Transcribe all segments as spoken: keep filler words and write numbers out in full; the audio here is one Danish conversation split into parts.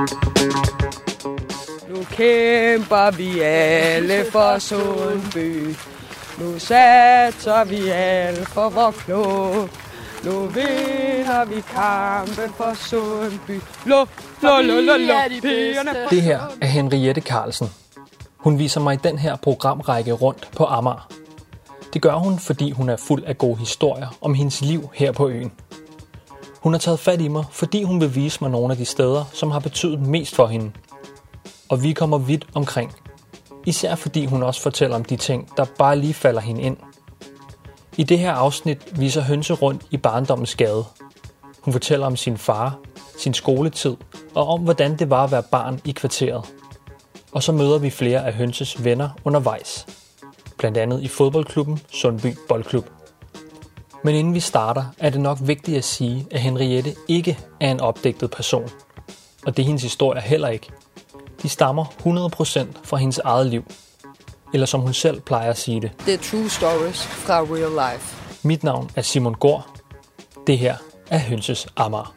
Nu kæmper vi alle for Sundby. Nu satser vi alle for vor klub. Nu vinder vi kampen for Sundby. Lo, lo, lo, lo, lo, pigerne. Det her er Henriette Carlsen. Hun viser mig den her programrække rundt på Amager. Det gør hun, fordi hun er fuld af gode historier om hendes liv her på øen. Hun har taget fat i mig, fordi hun vil vise mig nogle af de steder, som har betydet mest for hende. Og vi kommer vidt omkring. Især fordi hun også fortæller om de ting, der bare lige falder hende ind. I det her afsnit viser Hønse rundt i barndommens gade. Hun fortæller om sin far, sin skoletid og om hvordan det var at være barn i kvarteret. Og så møder vi flere af Hønses venner undervejs. Blandt andet i fodboldklubben Sundby Boldklub. Men inden vi starter, er det nok vigtigt at sige, at Henriette ikke er en opdigtet person. Og det er hendes historie heller ikke. De stammer hundrede procent fra hendes eget liv. Eller som hun selv plejer at sige det. Det er true stories fra real life. Mit navn er Simon Gård. Det her er Hønses Amager.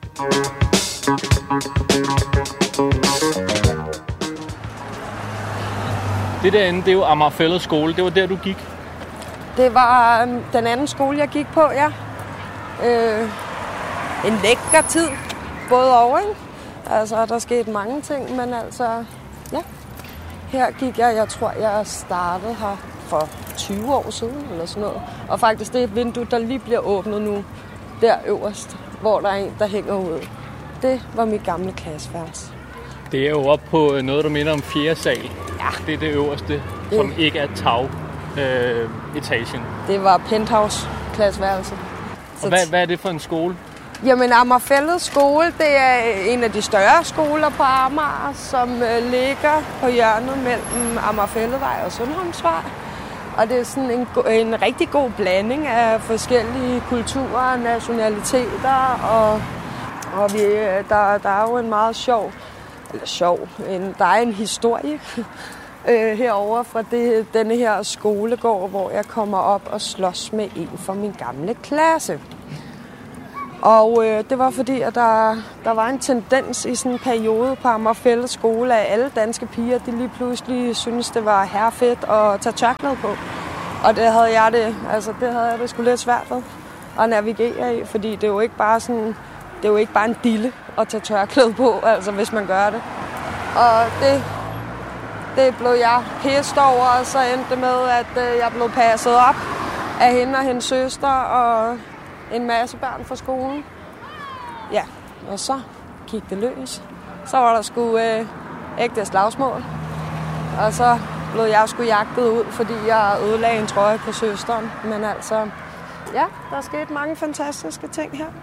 Det derinde, det er jo Amager Fælled skole. Det var der, du gik? Det var um, den anden skole, jeg gik på, ja. Øh, en lækker tid. Både over, ikke? Altså, der skete mange ting, men altså, ja. Her gik jeg, jeg tror, jeg startede her for tyve år siden, eller sådan noget. Og faktisk det er et vindue, der lige bliver åbnet nu, der øverst, hvor der er en, der hænger ud. Det var mit gamle klasseværelse. Det er jo oppe på noget, der minder om fjerde sal. Ja. Det er det øverste, det. Som ikke er tag. Øh, etagen. Det var penthouse klasseværelse. Og hvad, hvad er det for en skole? Jamen, Amager Fælled skole, det er en af de større skoler på Amager, som øh, ligger på hjørnet mellem Amager Fælledvej og Sundholmsvej. Og det er sådan en, en rigtig god blanding af forskellige kulturer og nationaliteter. Og, og vi, der, der er jo en meget sjov, eller sjov, en, der er en historie øh, herover fra det, denne her skolegård, hvor jeg kommer op og slås med en fra min gamle klasse. Og øh, det var fordi, at der, der var en tendens i sådan en periode på Amager Fælled skole, at alle danske piger, de lige pludselig syntes, det var herrefedt at tage tørklæde på. Og det havde jeg det, altså det havde jeg det sgu lidt svært ved at navigere i, fordi det er jo ikke bare sådan, det er jo ikke bare en dille at tage tørklæde på, altså hvis man gør det. Og det, det blev jeg pissed over, og så endte det med, at øh, jeg blev passet op af hende og hendes søster og en masse børn fra skolen. Ja, og så gik det løs. Så var der sgu øh, ægte slagsmål. Og så blev jeg sgu jagtet ud, fordi jeg ødelagde en trøje på søsteren. Men altså, ja, der skete mange fantastiske ting her.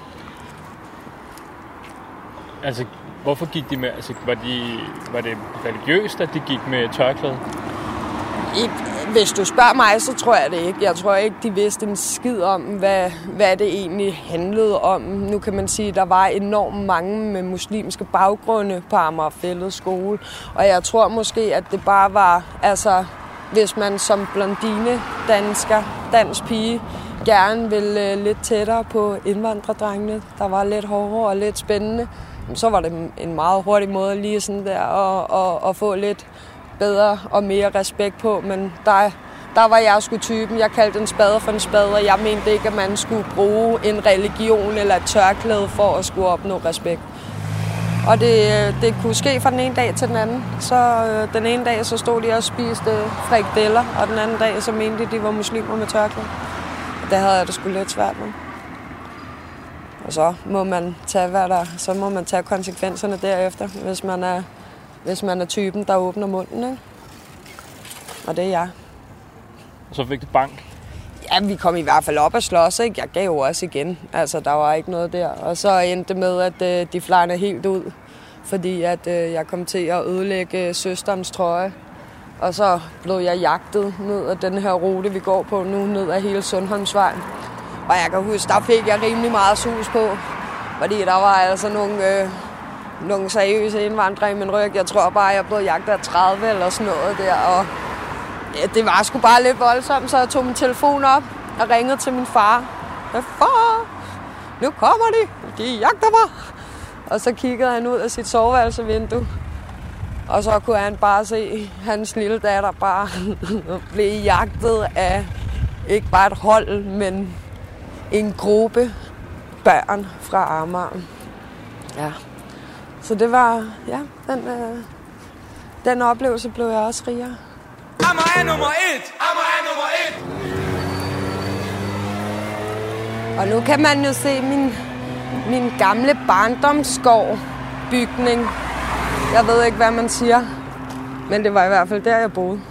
Altså, hvorfor gik de med? Altså, var, de, var det religiøst, at de gik med tørklæde? I, hvis du spørger mig, så tror jeg det ikke. Jeg tror ikke, de vidste en skid om, hvad, hvad det egentlig handlede om. Nu kan man sige, at der var enormt mange med muslimske baggrunde på Amager Fælled skole. Og jeg tror måske, at det bare var, altså, hvis man som blondine dansker, dansk pige, gerne ville lidt tættere på indvandrerdrengene, der var lidt hårdere og lidt spændende, så var det en meget hurtig måde lige sådan der at, at, at få lidt bedre og mere respekt på, men der, der var jeg sgu typen. Jeg kaldte en spade for en spade, og jeg mente ikke, at man skulle bruge en religion eller et tørklæde for at skulle opnå respekt. Og det, det kunne ske fra den ene dag til den anden. Så øh, den ene dag så stod de og spiste frikadeller, og den anden dag så mente de, de var muslimer med tørklæde. Og det havde jeg det sgu lidt svært med. Og så må man tage, hvad der, så må man tage konsekvenserne derefter, hvis man er Hvis man er typen, der åbner munden, ikke? Og det er jeg. Og så fik du bank? Ja, vi kom i hvert fald op og slås, ikke? Jeg gav jo også igen. Altså, der var ikke noget der. Og så endte det med, at øh, de flejnede helt ud. Fordi at øh, jeg kom til at ødelægge øh, søsterens trøje. Og så blev jeg jagtet ned ad den her rute, vi går på nu, ned ad hele Sundholmsvejen. Og jeg kan huske, der fik jeg rimelig meget sus på. Fordi der var altså nogle... Øh, nogle seriøse indvandrere i min ryg. Jeg tror bare, jeg blev jagtet af tredive eller sådan noget der, og ja, det var sgu bare lidt voldsomt, så jeg tog min telefon op og ringede til min far. Far, nu kommer de, de jagter mig. Og så kiggede han ud af sit soveværelsevindue, og så kunne han bare se hans lille datter bare blive jagtet af ikke bare et hold, men en gruppe børn fra Amager. Ja. Så det var, ja, den, øh, den oplevelse blev jeg også rigere. Amager er nummer et! Amager er nummer et! Og nu kan man jo se min, min gamle barndomsgård-bygning. Jeg ved ikke, hvad man siger, men det var i hvert fald der, jeg boede.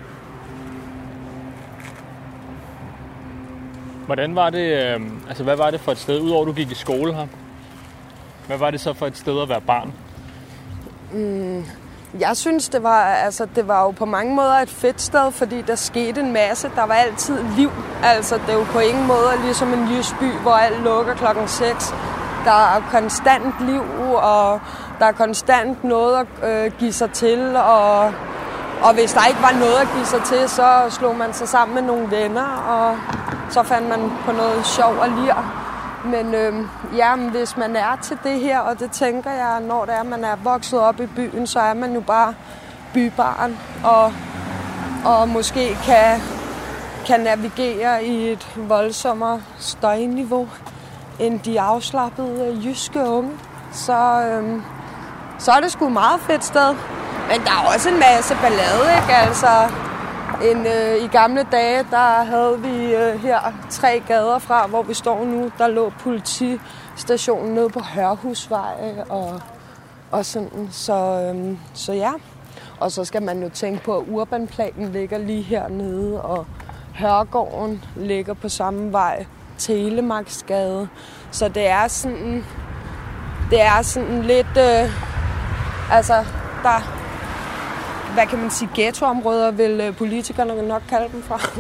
Hvordan var det, øh, altså hvad var det for et sted, udover du gik i skole her? Hvad var det så for et sted at være barn? Mm, jeg synes, det var, altså, det var jo på mange måder et fedt sted, fordi der skete en masse. Der var altid liv. Altså, det er jo på ingen måde ligesom en jysk by, hvor alt lukker klokken seks. Der er konstant liv, og der er konstant noget at øh, give sig til. Og, og hvis der ikke var noget at give sig til, så slog man sig sammen med nogle venner, og så fandt man på noget sjov og lir. Men øh, ja, hvis man er til det her, og det tænker jeg, når det er, man er vokset op i byen, så er man jo bare bybarn, og, og måske kan, kan navigere i et voldsommere støjniveau end de afslappede jyske unge. Så, øh, så er det sgu et meget fedt sted. Men der er også en masse ballade, ikke? Altså, en, øh, i gamle dage, der havde vi øh, her tre gader fra, hvor vi står nu. Der lå politistationen nede på Hørhusvej og, og sådan. Så, øh, så ja. Og så skal man jo tænke på, at Urbanplanen ligger lige hernede, og Hørgården ligger på samme vej. Telemarksgade. Så det er sådan, det er sådan lidt, øh, altså, der, hvad kan man sige, ghettoområder vil politikerne nok kalde dem fra.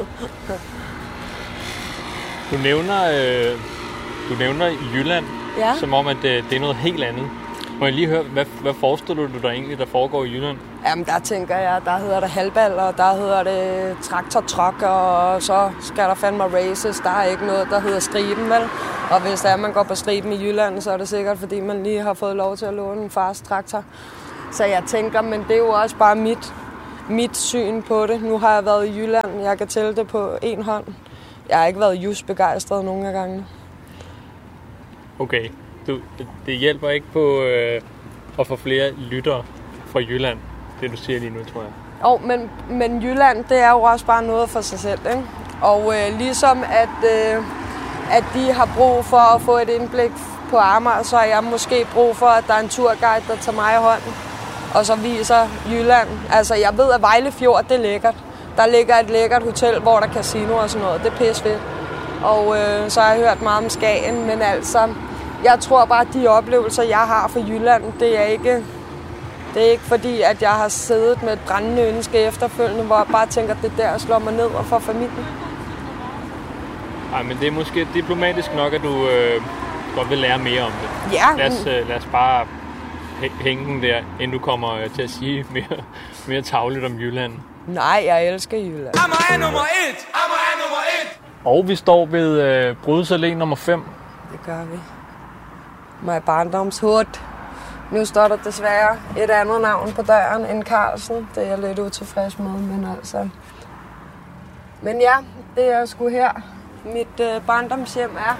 Du nævner, øh, du nævner Jylland, ja. Som om, at det, det er noget helt andet. Må jeg lige høre, hvad, hvad forestiller du dig egentlig, der foregår i Jylland? Jamen, der tænker jeg, der hedder det halvbal, og der hedder det traktortruck, og så skal der fandme races. Der er ikke noget, der hedder striben, vel? Og hvis der er, man går på striben i Jylland, så er det sikkert, fordi man lige har fået lov til at låne en fars traktor. Så jeg tænker, men det er jo også bare mit, mit syn på det. Nu har jeg været i Jylland, jeg kan tælle det på en hånd. Jeg har ikke været just begejstret nogen af gangene. Okay, du, det hjælper ikke på øh, at få flere lyttere fra Jylland, det du siger lige nu, tror jeg. Jo, men, men Jylland, det er jo også bare noget for sig selv, ikke? Og øh, ligesom at, øh, at de har brug for at få et indblik på Amager, så har jeg måske brug for, at der er en turguide, der tager mig i hånden, og så viser Jylland. Altså, jeg ved, at Vejle Fjord, det er lækkert. Der ligger et lækkert hotel, hvor der er casino og sådan noget. Det er pissefedt. Og øh, så har jeg hørt meget om Skagen, men altså, jeg tror bare, at de oplevelser, jeg har fra Jylland, det er ikke, det er ikke fordi, at jeg har siddet med et brændende ønske efterfølgende, hvor jeg bare tænker, at det der slår mig ned og får familien. Nej, men det er måske diplomatisk nok, at du øh, godt vil lære mere om det. Ja. Lad os, øh, lad os bare hænge den der, inden du kommer øh, til at sige mere, mere tavligt om Jylland. Nej, jeg elsker Jylland. Amager er nummer et! Amager er nummer et! Og vi står ved øh, Brydes Allé nummer fem. Det gør vi. My barndoms hood. Nu står der desværre et andet navn på døren end Carlsen. Det er jeg lidt utilfreds med, men altså... Men ja, det er sgu her. Mit øh, barndomshjem er.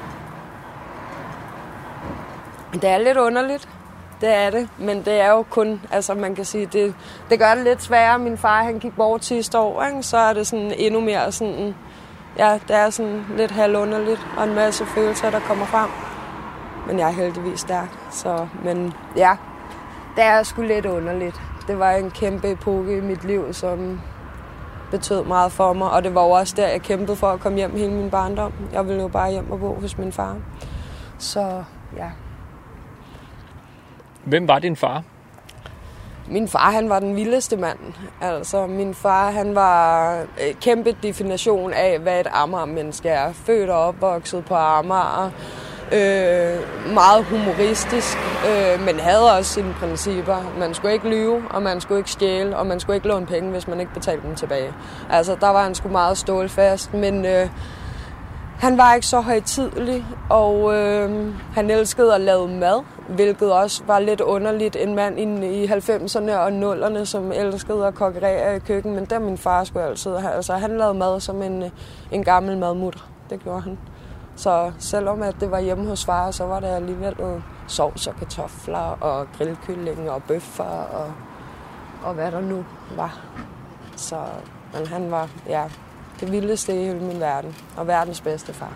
Det er lidt underligt. Det er det, men det er jo kun, altså man kan sige, det, det gør det lidt sværere. Min far, han gik bort sidste år, ikke? Så er det sådan endnu mere sådan, ja, det er sådan lidt halvunderligt, og en masse følelser, der kommer frem. Men jeg er heldigvis stærk, så, men ja, det er sgu lidt underligt. Det var en kæmpe epoke i mit liv, som betød meget for mig, og det var jo også der, jeg kæmpede for at komme hjem hele min barndom. Jeg ville jo bare hjem og bo hos min far. Så ja. Hvem var din far? Min far, han var den vildeste mand. Altså, min far, han var en kæmpe definition af, hvad et Amager-menneske er. Født og opvokset på Amager. Øh, meget humoristisk, øh, men havde også sine principper. Man skulle ikke lyve, og man skulle ikke stjæle, og man skulle ikke låne penge, hvis man ikke betalte dem tilbage. Altså, der var han sgu meget stålfast, men øh, han var ikke så højtidelig, og øh, han elskede at lave mad. hvilket også var lidt underligt. En mand i halvfemserne og nullerne, som elskede at kokkerere i køkken, men der min far skulle altid have. Altså, han lavede mad som en, en gammel madmutter. Det gjorde han. Så selvom at det var hjemme hos far, så var det alligevel sovs og kartofler og grillkylling og bøffer og, og hvad der nu var. Så men han var ja, det vildeste i hele min verden, og verdens bedste far.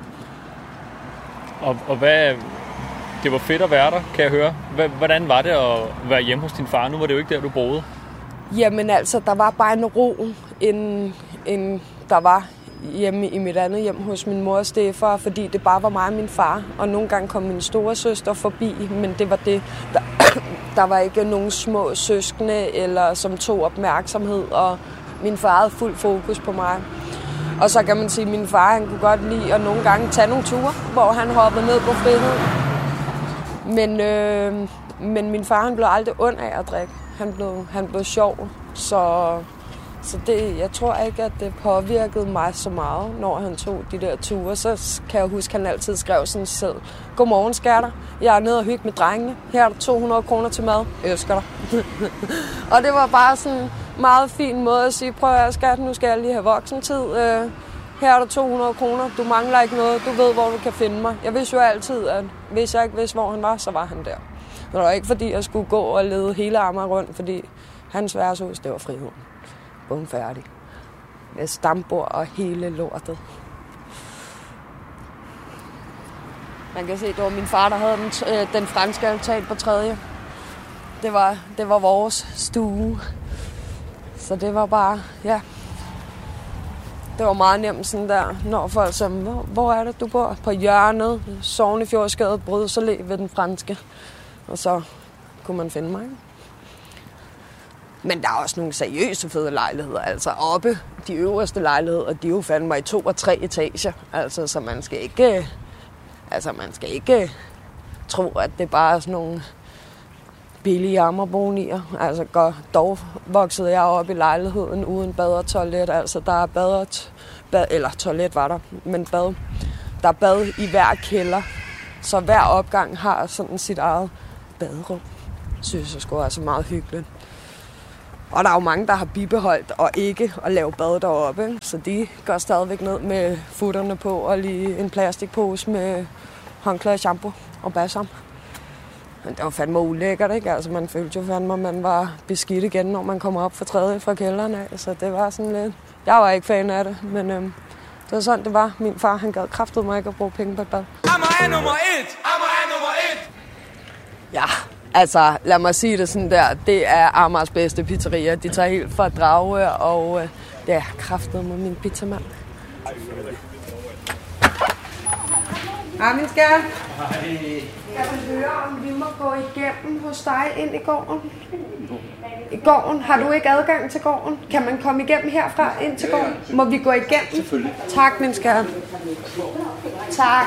Og, og hvad, det var fedt at være der, kan jeg høre. Hvordan var det at være hjemme hos din far? Nu var det jo ikke der, du boede. Jamen altså, der var bare en ro, end, end der var hjemme i mit andet hjem hos min mor og stedfar, fordi det bare var mig og min far. Og nogle gange kom min store søster forbi, men det var det. Der, der var ikke nogen små søskende, eller som tog opmærksomhed, og min far havde fuld fokus på mig. Og så kan man sige, at min far han kunne godt lide at nogle gange tage nogle ture, hvor han hoppede ned på frihed. Men, øh, men min far han blev aldrig ond af at drikke. Han blev, han blev sjov, så, så det, jeg tror ikke, at det påvirkede mig så meget, når han tog de der ture. Så kan jeg huske, at han altid skrev sådan selv: godmorgen, skatter. Jeg er nede og hygge med drengene. Her er der to hundrede kroner til mad. Jeg elsker dig. Og det var bare sådan en meget fin måde at sige: prøv at skat, nu skal jeg lige have voksentid. Her er der to hundrede kroner. Du mangler ikke noget. Du ved, hvor du kan finde mig. Jeg vidste jo altid, at hvis jeg ikke vidste, hvor han var, så var han der. Det var ikke, fordi jeg skulle gå og lede hele Amager rundt, fordi hans værtshus, det var friheden. Bum færdig. Med stambord og hele lortet. Man kan se, det var min far, der havde den, øh, den franske altan på tredje. Det var, det var vores stue. Så det var bare, ja. Det var meget nemt sådan der, når folk sagde: hvor, hvor er det, du bor? På hjørnet, Sognefjordsgade, Brødsalé ved den franske. Og så kunne man finde mig. Men der er også nogle seriøse fede lejligheder. Altså oppe, de øverste lejligheder, de er jo fandme i to og tre etager. Altså, så man skal ikke, altså, man skal ikke tro, at det bare er sådan nogle billige Amagerboliger. Altså, går, dog voksede jeg op i lejligheden uden bad og toilet. Altså, der er bad og t- bad, eller toilet var der, men bad. Der er bad i hver kælder. Så hver opgang har sådan sit eget baderum. Synes jeg sgu også er meget hyggeligt. Og der er jo mange, der har bibeholdt og ikke at lave bad deroppe. Så de går stadigvæk ned med futterne på og lige en plastikpose med håndklæde, shampoo og balsam. Men det var fandme ulækkert, ikke? Altså, man følte jo fandme, at man var beskidt igen, når man kommer op fra tredje fra kælderen af. Så det var sådan lidt... Jeg var ikke fan af det, men øhm, det var sådan, det var. Min far, han gad kraftede mig ikke at bruge penge på et bad. Amager er nummer et! Amager er nummer et! Ja, altså, lad mig sige det sådan der. Det er Amagers bedste pizzeria. De tager helt fra Drage, og øh, det er kraftede med min pizzamand. Hej, min skær. Hej. Jeg vil høre, om vi må gå igennem hos dig ind i gården. I gården. Har du ikke adgang til gården? Kan man komme igennem herfra ind til gården? Må vi gå igennem? Selvfølgelig. Tak, min skær. Tak.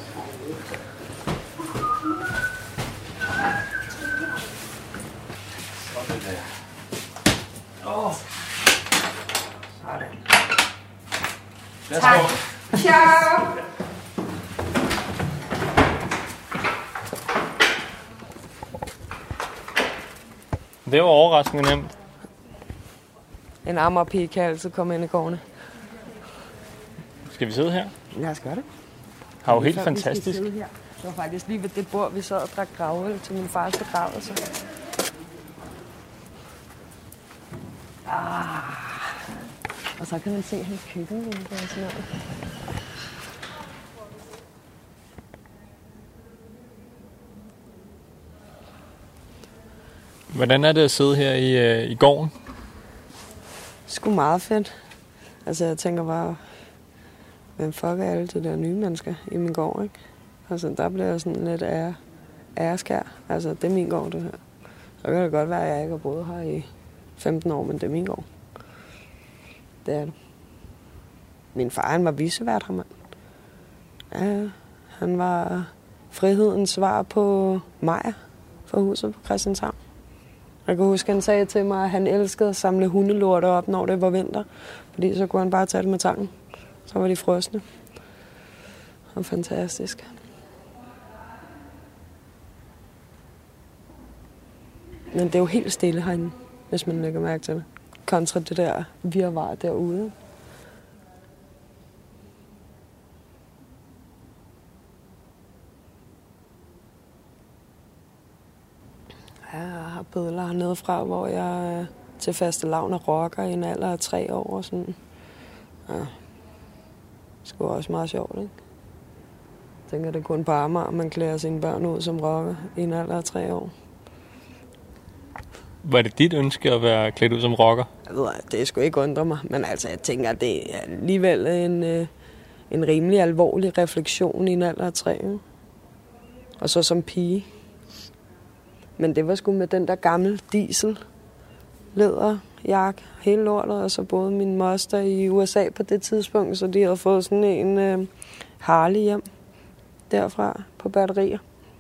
Åh. Sådan. Tak. Ciao. Det var overraskende nemt. En Amagerpige kan altid komme ind i gårdene. Skal vi sidde her? Lad os gøre det. Har jo helt fantastisk. Det var faktisk lige ved det bord, vi sad og drak gravøl til min fars begravelse. Ah. Og så kan man se hans køkken. Sådan noget. Hvordan er det at sidde her i, øh, i gården? Sgu meget fedt. Altså, jeg tænker bare, hvem fuck er alle de der nye mennesker i min gård, ikke? Altså, der bliver jeg sådan lidt ære, æreskær. Altså, det er min gård, det her. Så kan det godt være, at jeg ikke har boet her i femten år, men det er min gård. Det er det. Min far, han var vicevært her, mand. Ja, han var frihedens svar på Maja for huset på Christianshavn. Jeg kan huske, han sagde til mig, at han elskede at samle hundelorte op, når det var vinter. Fordi så kunne han bare tage det med tangen. Så var de frosne. Det var fantastisk. Men det er jo helt stille herinde, hvis man lægger mærke til det. Kontra det der virvar derude. Ja, jeg har billeder hernede fra, hvor jeg er til fastelavn og rocker i en alder af tre år og sådan. Ja. Det skulle også meget sjovt, ikke? Jeg tænker, det er kun på Amager, man klæder sine børn ud som rocker i en alder af tre år. Var det dit ønske at være klædt ud som rocker? Jeg ved, det skulle ikke undre mig, men altså, jeg tænker, det er alligevel en, en rimelig alvorlig refleksion i en alder af tre. Ikke? Og så som pige. Men det var sgu med den der gamle diesel, læderjakke, hele lortet, og så boede min moster i U S A på det tidspunkt, så de havde fået sådan en øh, Harley hjem derfra på batterier.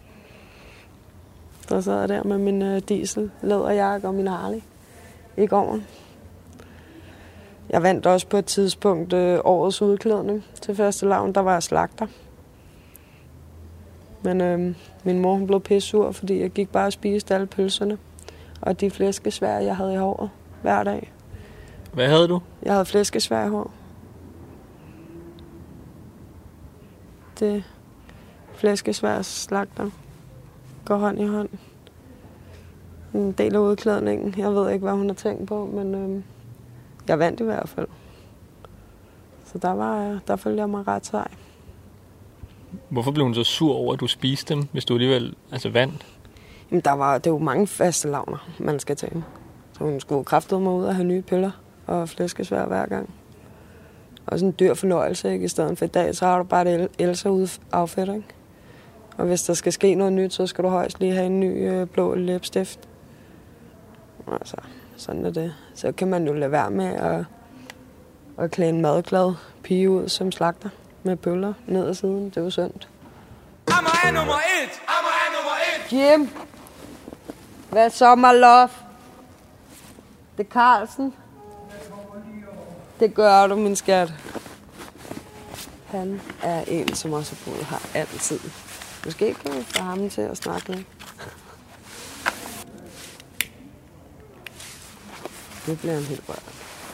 Så sad jeg der med min øh, diesel, læderjakke og min Harley i gården. Jeg vandt også på et tidspunkt øh, årets udklædning til fastelavn, der var jeg slagter. Men øh, min mor hun blev pissur, fordi jeg gik bare og spiste alle pølserne. Og de flæskesvær, jeg havde i håret hver dag. Hvad havde du? Jeg havde flæskesvær i håret. Det flæskesvær slagter går hånd i hånd. En del af udklædningen. Jeg ved ikke, hvad hun har tænkt på, men øh, jeg vandt i hvert fald. Så der, var, der følte jeg mig ret sej. Hvorfor blev hun så sur over, at du spiste dem, hvis du alligevel altså vandt? Jamen, der var, det var mange fastelavner, man skal tage. Så hun skulle kraftede mig ud og have nye piller og flæskesvær hver gang. Og sådan en dyr fornøjelse, ikke? I stedet for i dag, så har du bare det Elsa ude affæt, ikke? Og hvis der skal ske noget nyt, så skal du højst lige have en ny øh, blå læbstift. Altså, sådan er det. Så kan man jo lade være med at, at klæde en madglad pige ud som slagter med pøller ned ad siden. Det er jo synd. Amager er nummer et! Amager er nummer et! Jim! Hvad så, my love? Det er Carlsen. Det gør du, min skat. Han er en, som også har boet her altid. Måske kan vi få ham til at snakke lidt. Nu bliver han helt rørt.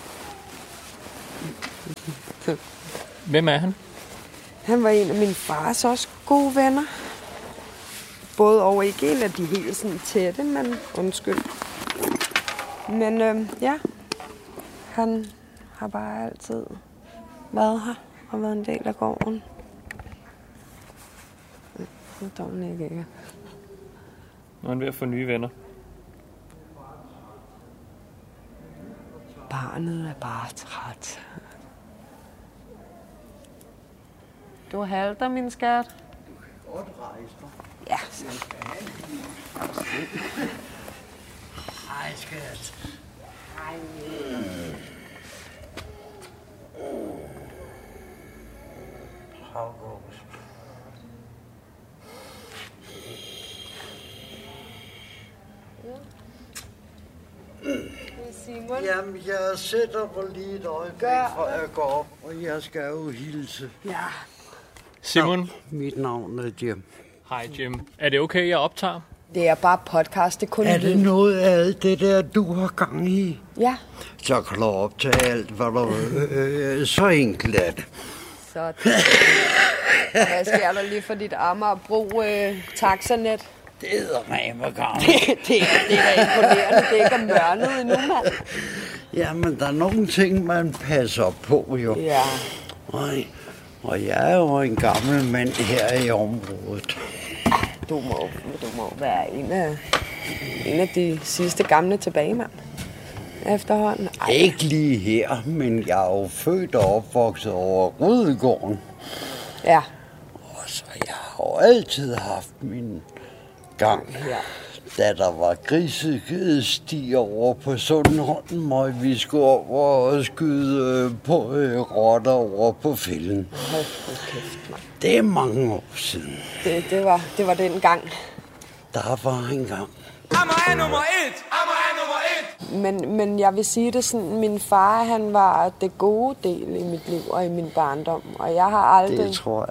Hvem er han? Han var en af min fars også gode venner. Både over ikke en af de helt sådan tætte, men undskyld. Men øh, ja, han har bare altid været her og været en del af gården. Nu er den ikke ikke. Nu er han ved at få nye venner. Barnet er bare træt. Du halter, min skat. Godt rejse dig. Ja. Hej, skat. Hej. Havgås. Simon. Jamen, jeg sætter mig lige et øjeblik, for jeg går op, og jeg skal jo hilse. Ja. Simon? Nå, mit navn er Jim. Hej Jim. Er det okay, jeg optager? Det er bare podcast, det er kun Er det noget af det der, du har gang i? Ja. Så kan du optage alt, hvad du øh, så enkelt er det. Så hvad sker der lige for dit Amagerbro øh, taxanet? Det hedder mig gang. det, det, det er da imponerende, det er ikke er mørnet endnu, mand. Jamen, der er nogle ting, man passer på, jo. Ja. Nej. Og jeg er jo en gammel mand her i området. Du må, du må være en af, en af de sidste gamle tilbage, mand. Efterhånden. Ej. Ikke lige her, men jeg er jo født og opvokset over Rødegården. Ja. Og så jeg har jo altid haft min gang. Ja. Da der var grisesti over på Sundholm, og vi skulle over og skyde på øh, rotter over på fælden. Hold kæft, mand. Det er mange år siden. Det, det, var, det var den gang. Der var en gang. Amager er nummer et! Amager er nummer et! Men, men jeg vil sige det sådan, min far, han var det gode del i mit liv og i min barndom. Og jeg har aldrig Det tror jeg.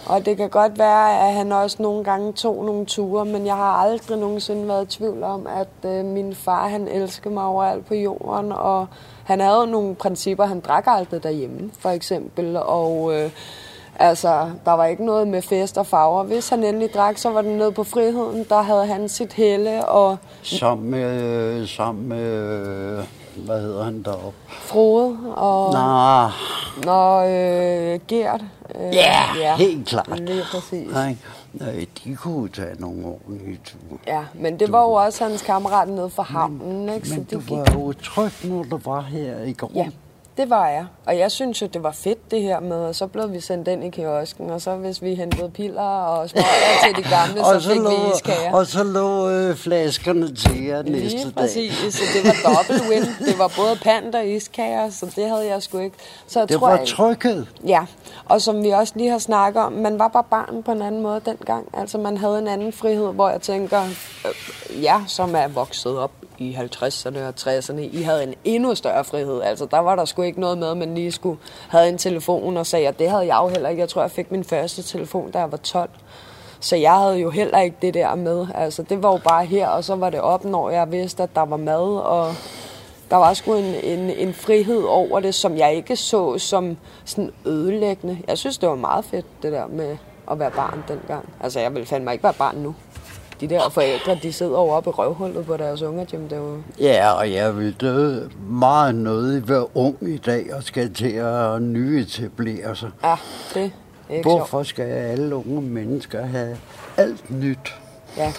Og det kan godt være, at han også nogle gange tog nogle ture, men jeg har aldrig nogensinde været i tvivl om, at øh, min far, han elskede mig overalt på jorden, og han havde nogle principper. Han drak aldrig derhjemme, for eksempel, og øh, altså, der var ikke noget med fest og farver. Hvis han endelig drak, så var det nede på Friheden, der havde han sit helle, og... Sammen med, sammen med, hvad hedder han deroppe? Frode og... Nå. Nå, øh, Gert. Øh, ja, ja, helt klart. Lige præcis. Nej, nej, de kunne tage nogle ordentlige ture. Ja, men det var jo også hans kammerat nede fra havnen, men, ikke? Så men det du gik... var jo tryg, når du var her i går. Ja, det var jeg. Og jeg synes jo, det var fedt det her med, og så blev vi sendt ind i kiosken, og så hvis vi hentede piller og smøger til de gamle, så, så fik lå, vi iskager. Og så lå øh, flaskerne til jer næste Lige dag. præcis, så det var dobbelt win. Det var både pant og iskager, så det havde jeg sgu ikke. Så jeg det tror, var jeg... tryghed. Ja, og som vi også lige har snakket om, man var bare barn på en anden måde dengang. Altså man havde en anden frihed, hvor jeg tænker, øh, ja, som er vokset op i halvtredserne og tresserne, I havde en endnu større frihed. Altså der var der sgu ikke noget med, at man lige skulle have en telefon og sagde, at det havde jeg jo heller ikke. Jeg tror, jeg fik min første telefon, da jeg var tolv. Så jeg havde jo heller ikke det der med. Altså det var jo bare her, og så var det op, når jeg vidste, at der var mad, og der var sgu en, en, en frihed over det, som jeg ikke så som sådan ødelæggende. Jeg synes, det var meget fedt, det der med at være barn dengang. Altså jeg vil fandme ikke være barn nu. De der forældre, de sidder over oppe i røvhullet på deres unger, Jim. Det er jo... Ja, og jeg vil dø meget nødig være ung i dag og skal til at nyetablere sig. Ja, det er ikke Hvorfor sjovt. skal alle unge mennesker have alt nyt? Ja.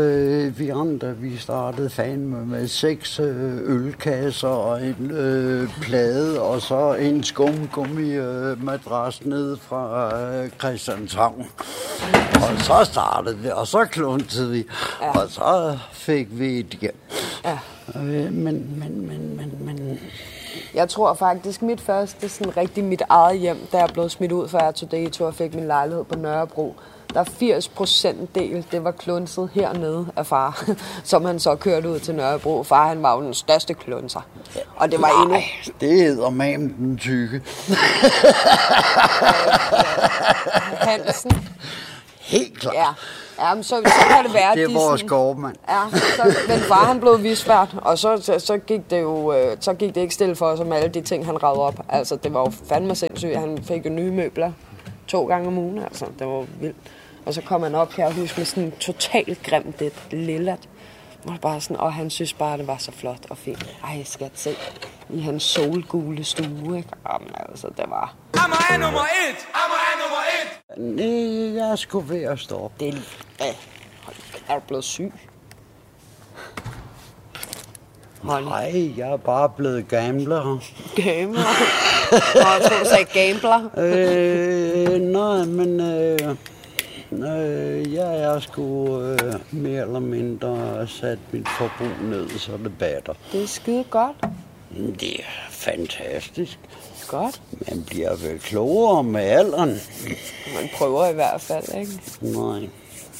Øh, vi andre, vi startede fandme med seks øh, ølkasser og en øh, plade, og så en skumgummi-madras øh, nede fra øh, Christianshavn. Og så startede vi, og så kluntede vi, ja. Og så fik vi et hjem. Ja. Øh, men, men, men, men, men... Jeg tror faktisk, mit første, sådan rigtig mit eget hjem, da jeg blev smidt ud fra R to D to og fik min lejlighed på Nørrebro, der er firs procent del, det var klunset hernede af far, som han så kørte ud til Nørrebro. Far, han var jo den største klunser. Og det var Nej, det hedder man den tykke. Hansen. Helt klart. Ja. Ja, men så, så kan det være, det er de vores sådan, gårdmand. Ja, så, men far han blev visvært, og så, så, så, gik det jo øh, så gik det ikke stille for os med alle de ting, han ravede op. Altså, det var jo fandme sindssygt. Han fik jo nye møbler to gange om ugen, altså. Det var vildt. Og så kom han op her og huske med sådan en totalt grimt et lillat. Og bare sådan, og han synes bare, det var så flot og fint. Ej, skat, se. I hans solgule stue, ikke? Jamen, altså, det var... Amager er nummer et! Amager er nummer et! Nej, jeg skulle ved at stoppe. Det er... Æh, er du blevet syg? Hold. Nej, jeg er bare blevet gambler. Gambler? Nå, jeg tror, du sagde gambler. øh, nej, men... Øh, øh, jeg er sgu øh, mere eller mindre sat mit forbrug ned, så det batter. Det er skide godt. Det er fantastisk. Godt. Man bliver vel klogere med alderen. Man prøver i hvert fald, ikke? Nej.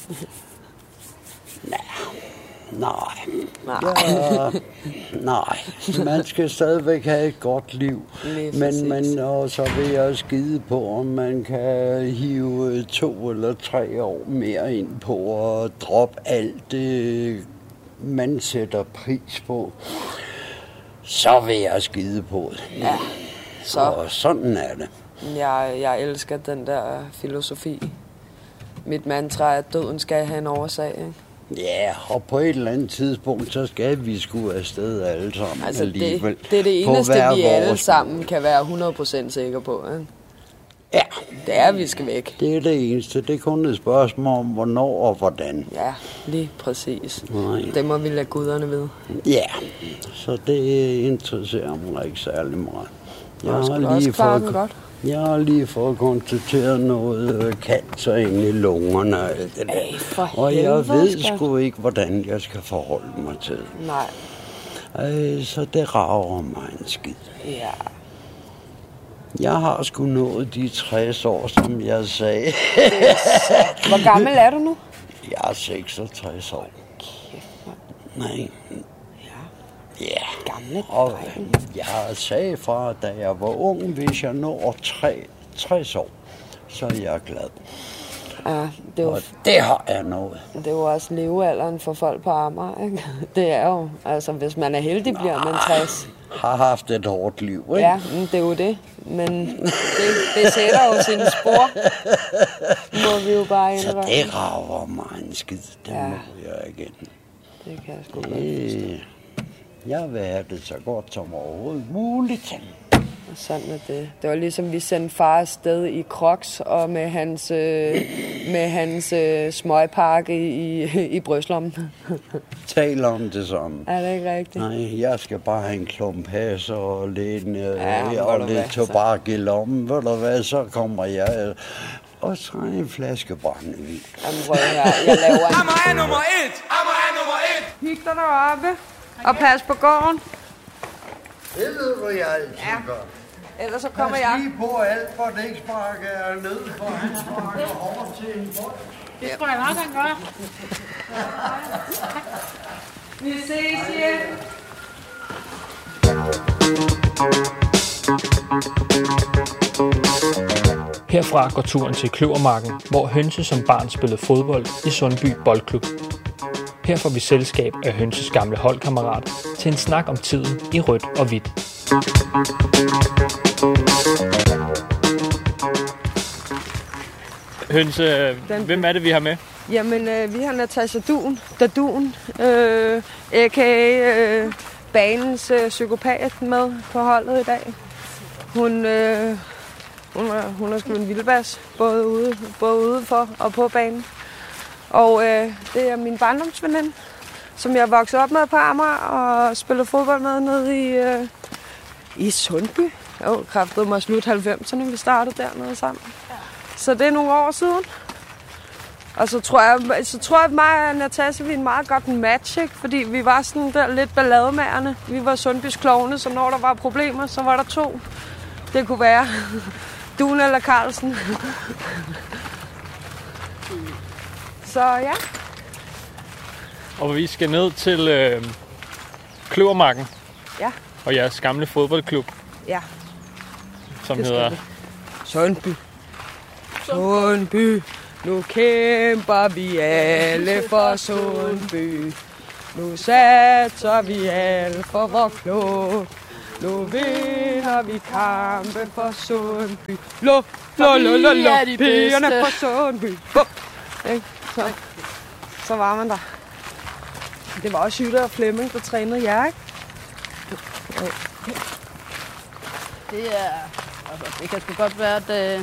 Nej. Nej. Nej. Ja, nej. Man skal stadigvæk have et godt liv. Men man også vil jeg skide på, om man kan hive to eller tre år mere ind på at droppe alt det, man sætter pris på. Så vil jeg skide på det. Ja. Så. Og sådan er det. Jeg, jeg elsker den der filosofi. Mit mantra er, at døden skal have en årsag, ikke? Ja, og på et eller andet tidspunkt, så skal vi sgu afsted alle sammen altså alligevel. Det, det er det eneste, vi alle sammen kan være hundrede procent sikre på, ikke? Ja. Det er, at vi skal væk. Det er det eneste. Det er kun et spørgsmål om, hvornår og hvordan. Ja, lige præcis. Nej. Det må vi lade guderne vide. Ja, så det interesserer mig ikke særlig meget. Jeg har lige fået, godt. Jeg har lige fået konstateret noget cancer ind i lungerne og alt det der. Ej, og jeg helvede, ved skat. sgu ikke, hvordan jeg skal forholde mig til det. Nej. Ej, så det rager mig en skid. Ja. Jeg har sgu nået de tres år, som jeg sagde. Hvor gammel er du nu? Jeg er seksogtres år. Kæft, Nej. Ja. Ja. Gamle Og dreng. jeg sagde fra, da jeg var ung, hvis jeg når tre, tres år, så er jeg glad. Ja, det, var, og det har jeg noget. Det er jo også levealderen for folk på Amager, ikke? Det er jo, altså hvis man er heldig, bliver man tres. Har haft et hårdt liv, ikke? Ja, det er jo det. Men det, det sætter jo sine spor. Må vi jo bare indrømme. Så det rager mig en skid. Det ja. må jeg igen. Det kan jeg sgu godt forstå. Jeg vil have det så godt som overhovedet muligt. Og sådan er det. Det var ligesom, vi sendte far afsted i Crocs og med hans, øh, med hans øh, smøgpakke i, i brystlommen. Tal om det sådan. Er det ikke rigtigt? Nej, jeg skal bare have en klump has og lidt, øh, ja, og lidt tobak i lommen. Ved du hvad, så kommer jeg... Øh, og så en flaske brændevin. Jamen prøv her, jeg laver en... Amager er nummer et! Amager er nummer et! Hig dig deroppe og pas på gården. Det ved du, jeg altid ja. gør. Ellers så kommer pas jeg... lige på alt, for det ikke sparker ned, for han sparker over til en bold. Det skulle jeg nok gerne gøre. Vi ses igen. Herfra går turen til Kløvermarken, hvor Hønse som barn spillede fodbold i Sundby Boldklub. Her får vi selskab af Hønses gamle holdkammerat til en snak om tiden i rødt og hvidt. Hønse, hvem er det, vi har med? Jamen, øh, vi har Natasha Dun, Dadun, øh, a k a. Øh, banens øh, psykopat med på holdet i dag. Hun, øh, hun, er, hun har spillet en vildbas, både ude, både ude for og på banen. Og øh, det er min barndomsveninde, som jeg er vokset op med på Amager og spiller fodbold med nede i, øh, i Sundby. Jo, kræftede mig slut halvfemserne, vi startede dernede sammen. Så det er nogle år siden. Og så tror jeg, så tror jeg at mig og Natasha, vi er en meget godt match, ikke? Fordi vi var sådan der lidt ballademærende. Vi var Sundbys klovne, så når der var problemer, så var der to. Det kunne være Dune eller Carlsen. Så ja. Og vi skal ned til øh, Kløvermarken. Ja. Og jeres gamle fodboldklub. Ja. Som hedder... Sundby. Sundby. Nu kæmper vi alle for Sundby. Nu satser vi alle for vor klub. Nu vinder vi kampen for Sundby. Lo, lo, lo, lo, lo. Pigerne for Sundby. Så, så var man der. Det var også Jytte og Flemming, der trænede jer, ikke? Det er... Altså, det kan sgu godt være, at... Øh,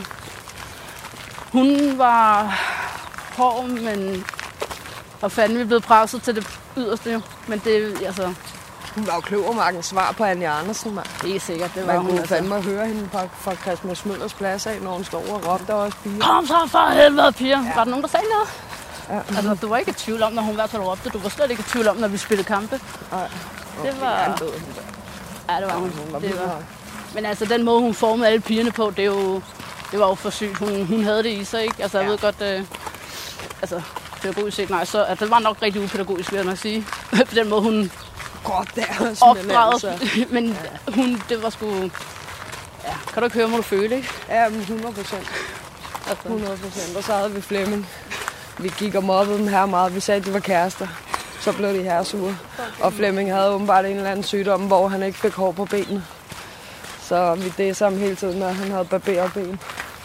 hun var hård, men var fandme blevet presset til det yderste jo. Men det, altså... Hun var jo Kløvermarkens svar på Anja Andersen, mand. Helt sikkert, det var man hun. kunne Altså. fandme høre hende fra, fra Christmas Møllers plads af, når hun stod og råbte også piger. Kom så for helvede, piger! Ja. Var der nogen, der sagde noget? Ja. Altså, du var ikke i tvivl om, når hun i hvert fald råbte. Du var slet ikke i tvivl om, når vi spillede kampe. Nej. Det var... Ja, det var hun. hun var det var... Men altså, den måde, hun formede alle pigerne på, det, er jo... det var jo for sygt. Hun, hun havde det i sig, ikke? Altså, jeg ja. ved godt... Øh... Altså, pædagogisk set, nej, så... Altså, det var nok rigtig upædagogisk, vil jeg nok sige. På den måde, hun... Godt der, opdraget. Men ja. hun... Det var sgu... Ja, kan du ikke høre, må du føle, ikke? Ja, men hundrede procent. hundrede procent. Og så havde vi Flemming. Vi gik og mobbede dem her meget. Vi sagde, at de var kærester. Så blev de her sure. Og Flemming havde åbenbart en eller anden sygdom, hvor han ikke fik hår på benene. Så vi det sammen hele tiden, når han havde barberet ben.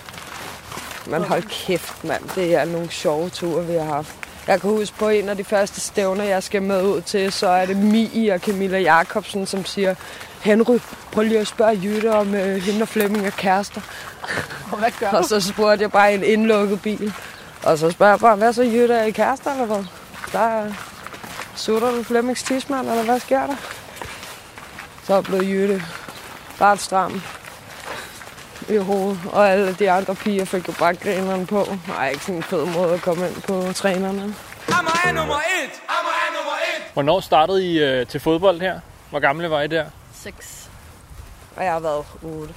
Men hold kæft, mand. Det er nogle sjove ture, vi har haft. Jeg kan huske på en af de første stævner, jeg skal med ud til, så er det Mie og Camilla Jacobsen, som siger, Henry, prøv lige at spørge Jytte om uh, hende og Flemming er kærester. Og hvad gør Og så spurgte jeg bare i en indlukket bil. Og så spørger jeg bare, hvad så Jytte, er I kærester eller hvad? Der sutter du Flemmings tidsmand, eller hvad sker der? Så blev Jytte ret stram i hovedet, og alle de andre piger fik jo bare grineren på. Ej, ikke sådan en fed måde at komme ind på trænerne. Amager er nummer et! Amager er nummer et! Hvornår startede I øh, til fodbold her? Hvor gamle var I der? Seks. Og jeg har været otte.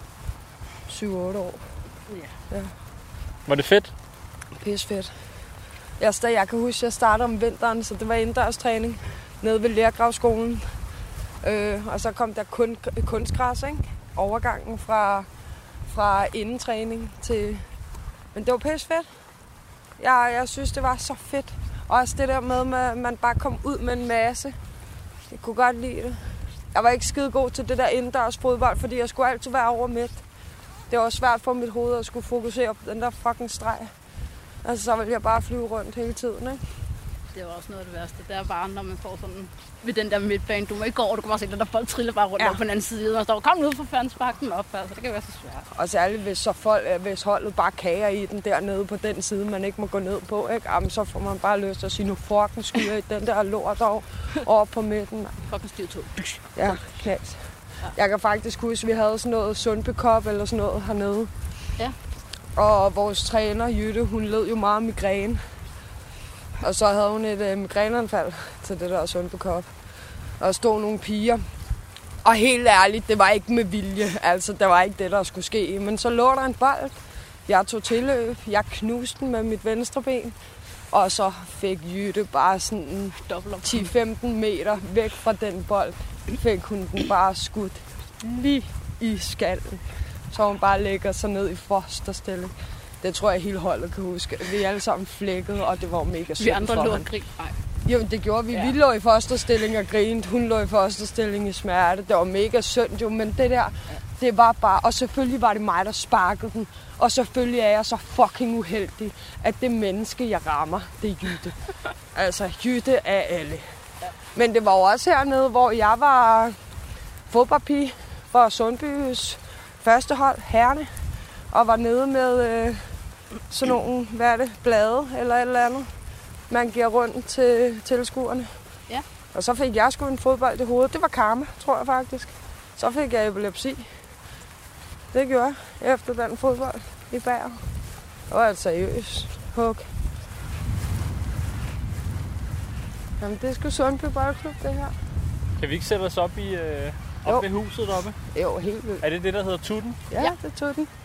syv otte år. Ja. Ja. Var det fedt? Pisse fedt. Jeg, stod, jeg kan huske, at jeg startede om vinteren, så det var indendørstræning nede ved Lergravskolen. Øh, og så kom der kun, kunstgræs, ikke? Overgangen fra, fra indentræning til... Men det var pisse fedt. Jeg, jeg synes, det var så fedt. Og også det der med, at man bare kom ud med en masse. Jeg kunne godt lide det. Jeg var ikke skide god til det der indendørs fodbold, fordi jeg skulle altid være over midt. Det var svært for mit hoved at skulle fokusere på den der fucking streg. Altså, så ville jeg bare flyve rundt hele tiden, ikke? Det var også noget af det værste. Det er bare, når man står sådan ved den der midtbane. Du må ikke gå over, du kan bare se, den der bold triller bare rundt ja. Over på den anden side. Og står, kom nu for fanden, spark den op. Altså, det kan være så svært. Og særligt, hvis, så folk, hvis holdet bare kager i den dernede på den side, man ikke må gå ned på, ikke? Jamen, så får man bare lyst til at sige, nu fucking skyder i den der lort over, over på midten. Fucking styr to. Ja, knas. Ja. Jeg kan faktisk huske, at vi havde sådan noget Sundby Cup eller sådan noget hernede. Ja. Og vores træner, Jytte, hun led jo meget af migræne. Og så havde hun et øh, migræneanfald til det der Sundby Cup. Og der stod nogle piger. Og helt ærligt, det var ikke med vilje. Altså, det var ikke det, der skulle ske. Men så lå der en bold. Jeg tog tilløb. Jeg knuste den med mit venstre ben. Og så fik Jytte bare sådan ti til femten meter væk fra den bold. Fik hun den bare skudt lige i skallen. Så hun bare lægger sig ned i fosterstilling. Det tror jeg hele holdet kan huske. Vi er alle sammen flækket, og det var mega synd. Vi andre lå og grin. Nej. Jo, det gjorde vi. Ja. Vi lå i fosterstilling og grinede. Hun lå i fosterstilling i smerte. Det var mega synd jo, men det der, det var bare... Og selvfølgelig var det mig, der sparkede den. Og selvfølgelig er jeg så fucking uheldig, at det menneske, jeg rammer, det er Jytte. Altså, Jytte af alle. Men det var jo også hernede, hvor jeg var fodboldpige for Sundbys første hold, herrene. Og var nede med øh, sådan nogle, hvad er det, blade eller et eller andet, man giver rundt til tilskuerne. Ja. Og så fik jeg sgu en fodbold i hovedet. Det var karma, tror jeg faktisk. Så fik jeg epilepsi. Det gjorde jeg efter den fodbold i Bager. Det var et seriøst hug. Jamen, det er sgu Sundby Boldklub, det her. Kan vi ikke sætte os op, i, øh, op ved huset deroppe? Jo, helt vildt. Er det det, der hedder Tutten? Ja, ja. Det tog den.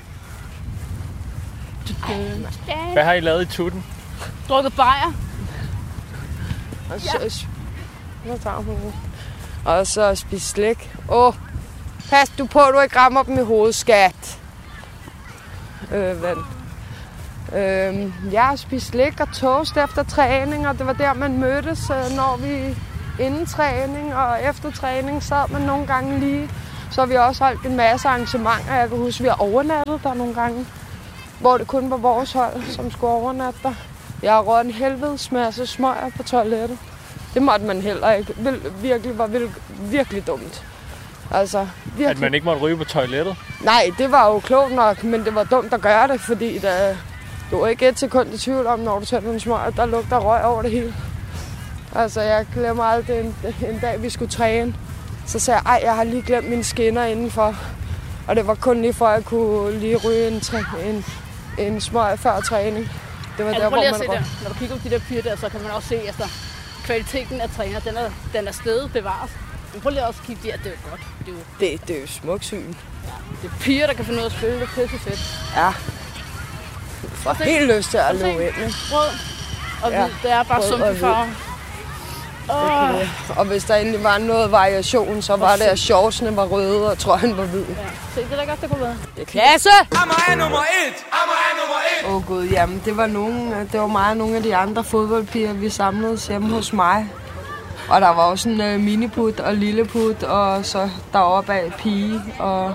Hvad har I lavet i Tutten? Drukket bajer. Og så, ja. Så tager hun den. Og så spise slik. Åh, pas du på, du ikke rammer dem i hovedet, skat. Øh, hvad? Øh, jeg har spist slik og toast efter træning, og det var der, man mødtes, når vi inden træning og efter træning sad man nogle gange lige. Så har vi også holdt en masse arrangementer. Jeg kan huske, vi har overnattet der nogle gange, hvor det kun var vores hold, som skulle overnatte der. Jeg har røget en helvedes masse smøger på toilettet. Det måtte man heller ikke. Vil, virkelig var vil, virkelig dumt. Altså, virkelig. At man ikke måtte ryge på toilettet? Nej, det var jo klogt nok, men det var dumt at gøre det, fordi der, du var ikke et sekund i tvivl om, når du tænder en smøger, der lugter røg over det hele. Altså, jeg glemmer aldrig en, en dag, vi skulle træne. Så sagde jeg, ej, jeg har lige glemt mine skinner indenfor. Og det var kun lige for, at jeg kunne lige ryge en, en, en smøg før træning. Det var altså, der, hvor man se der. Når du kigger på de der piger der, så kan man også se, at altså, kvaliteten af træner, den er, den er stedet bevares. Men prøv lige også at kigge der, det er jo godt. Det er jo, det, det er jo smukt syn. Ja, det er piger, der kan finde ud af at spille, det er pisse fedt. Ja. Jeg får helt lyst til at løbe ind. Rød og hvid, ja. Det er bare Sundby farve. Oh. Og hvis der endelig var noget variation, så var det, at shortsene var røde, og trøjen var hvid. Ja. Se, det er da godt, det kunne være. Klasse! Amager er nummer et! Amager er nummer et! Åh oh, gud, jamen det var, nogle, det var mig og nogle af de andre fodboldpiger, vi samledes hjemme hos mig. Og der var også en uh, miniput og lilleput, og så deroppe af pige. Og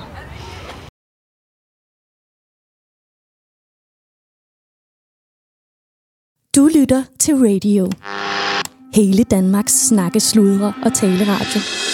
du lytter til Radio. Hele Danmarks snakke, sludre og taleradio.